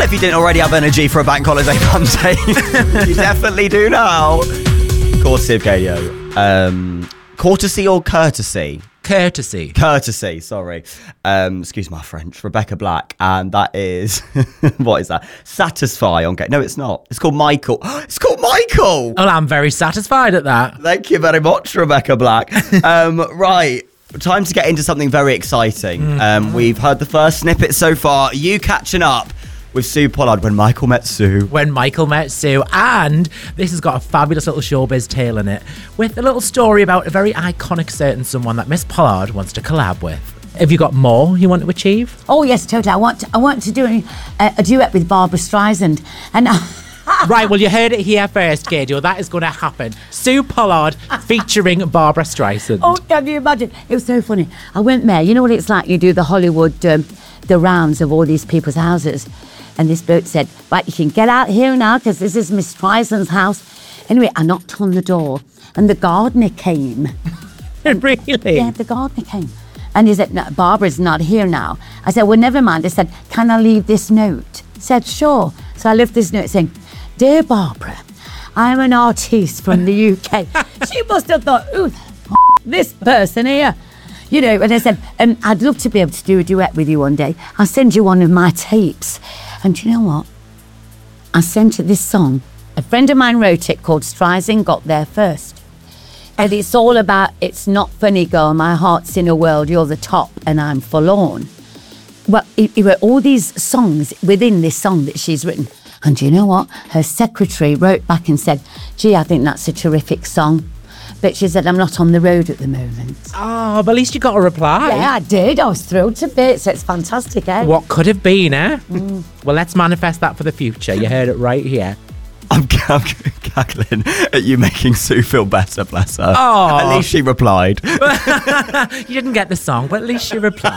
if you didn't already have energy for a bank holiday Monday. You definitely do now. Courtesy of KDO. Courtesy or courtesy? Courtesy, sorry. Excuse my French. Rebecca Black. And that is, what is that? Satisfy on No, it's not. It's called Michael. It's called Michael. Well, I'm very satisfied at that. Thank you very much, Rebecca Black. Right. Time to get into something very exciting. We've heard the first snippet so far. Are you catching up with Sue Pollard when Michael met Sue? When Michael met Sue. And this has got a fabulous little showbiz tale in it, with a little story about a very iconic certain someone that Miss Pollard wants to collab with. Have you got more you want to achieve? Oh, yes, totally. I want to do a duet with Barbara Streisand. And Right, well, you heard it here first, Kadio. That is going to happen. Sue Pollard featuring Barbara Streisand. Oh, can you imagine? It was so funny. I went there. You know what it's like? You do the Hollywood, the rounds of all these people's houses. And this bloke said, right, you can get out here now because this is Miss Streisand's house. Anyway, I knocked on the door and the gardener came. Really? Yeah, the gardener came. And he said, no, Barbara's not here now. I said, well, never mind. I said, can I leave this note? He said, sure. So I left this note saying, Dear Barbara, I'm an artiste from the UK. She must have thought, who the this person here? You know, and I said, I'd love to be able to do a duet with you one day. I'll send you one of my tapes. And you know what? I sent her this song. A friend of mine wrote it called Streisand Got There First. And it's all about, it's not funny, girl, my heart's in a world, you're the top and I'm forlorn. Well, it were all these songs within this song that she's written. And you know what? Her secretary wrote back and said, gee, I think that's a terrific song. But she said, I'm not on the road at the moment. Oh, but at least you got a reply. Yeah, I did. I was thrilled to bits. It's fantastic, eh? What could have been, eh? Well, let's manifest that for the future. You heard it right here. I'm cackling at you making Sue feel better, bless her. Oh. At least she replied. You didn't get the song, but at least you replied.